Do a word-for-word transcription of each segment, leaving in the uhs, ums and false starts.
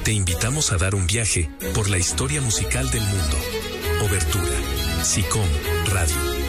te invitamos a dar un viaje por la historia musical del mundo. Obertura, SICOM Radio.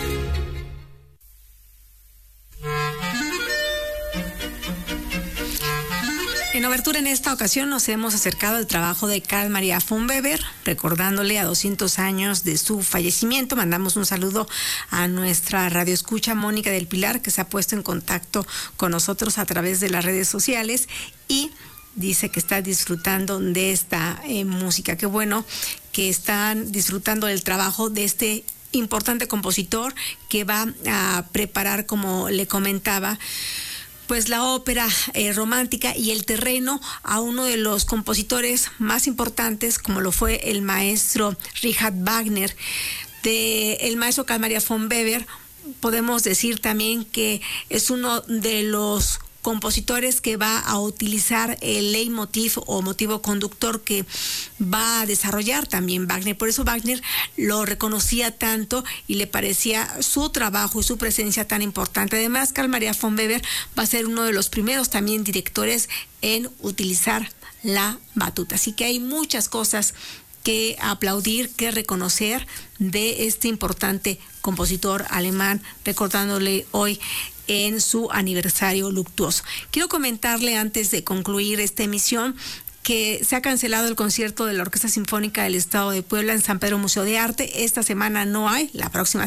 En Obertura, en esta ocasión, nos hemos acercado al trabajo de Carl Maria von Weber, recordándole a doscientos años de su fallecimiento. Mandamos un saludo a nuestra radioescucha Mónica del Pilar, que se ha puesto en contacto con nosotros a través de las redes sociales y dice que está disfrutando de esta eh, música. Qué bueno que están disfrutando del trabajo de este importante compositor que va a preparar, como le comentaba, pues la ópera eh, romántica y el terreno a uno de los compositores más importantes, como lo fue el maestro Richard Wagner. De el maestro Carl Maria von Weber podemos decir también que es uno de los compositores que va a utilizar el leitmotiv o motivo conductor que va a desarrollar también Wagner. Por eso Wagner lo reconocía tanto y le parecía su trabajo y su presencia tan importante. Además, Carl Maria von Weber va a ser uno de los primeros también directores en utilizar la batuta. Así que hay muchas cosas que aplaudir, que reconocer de este importante compositor alemán, recordándole hoy en su aniversario luctuoso. Quiero comentarle antes de concluir esta emisión que se ha cancelado el concierto de la Orquesta Sinfónica del Estado de Puebla en San Pedro Museo de Arte. Esta semana no hay, la próxima